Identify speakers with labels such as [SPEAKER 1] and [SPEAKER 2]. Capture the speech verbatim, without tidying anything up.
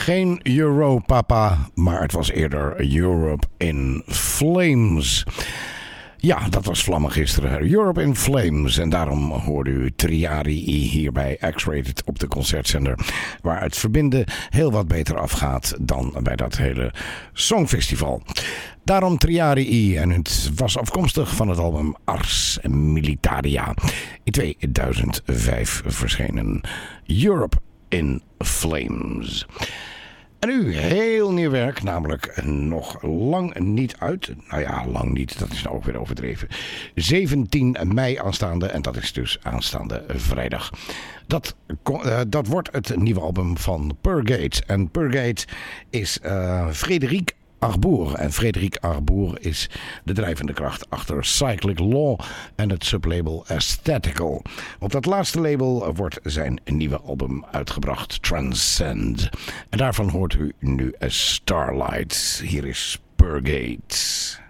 [SPEAKER 1] Geen Europapa, maar het was eerder Europe in Flames. Ja, dat was vlammen gisteren. Europe in Flames. En daarom hoorde u Triari hier bij X-Rated op de concertzender. Waar het verbinden heel wat beter afgaat dan bij dat hele Songfestival. Daarom Triari en het was afkomstig van het album Ars Militaria. In tweeduizend vijf verschenen Europe in Flames. En nu heel nieuw werk, namelijk nog lang niet uit. Nou ja, lang niet, dat is nou ook weer overdreven. zeventien mei aanstaande, en dat is dus aanstaande vrijdag. Dat, uh, dat wordt het nieuwe album van Purgate. En Purgate is uh, Frédéric Arbour. En Frédéric Arbour is de drijvende kracht achter Cyclic Law en het sublabel Aesthetical. Op dat laatste label wordt zijn nieuwe album uitgebracht, Transcend. En daarvan hoort u nu A Starlight. Hier is Purgate.